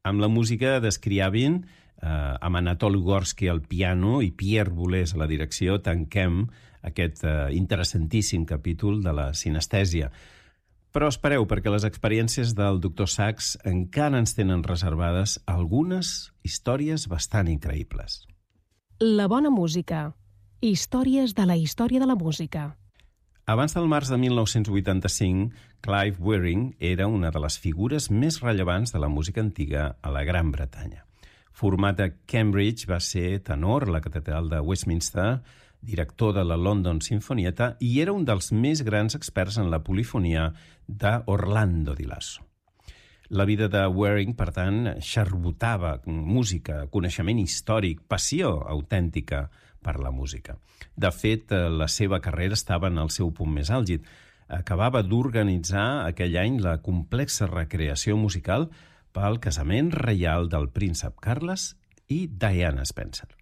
Amb la música d'Scriabin, amb Anatol Gorsky al piano i Pierre Boulez a la direcció, tanquem aquest interessantíssim capítol de la sinestèsia. Però espereu, perquè les experiències del Dr. Sachs encara ens tenen reservades algunes històries bastant increïbles. La bona música. Històries de la història de la música. Abans del març de 1985, Clive Wearing era una de les figures més rellevants de la música antiga a la Gran Bretanya. Format a Cambridge, va ser tenor a la catedral de Westminster, director de la London Sinfonietta i era un dels més grans experts en la polifonia d'Orlando di Lasso. La vida de Wearing, per tant, xarbotava música, coneixement històric, passió autèntica per la música. De fet, la seva carrera estava en el seu punt més àlgid. Acabava d'organitzar aquell any la complexa recreació musical pel casament reial del príncep Carles i Diana Spencer.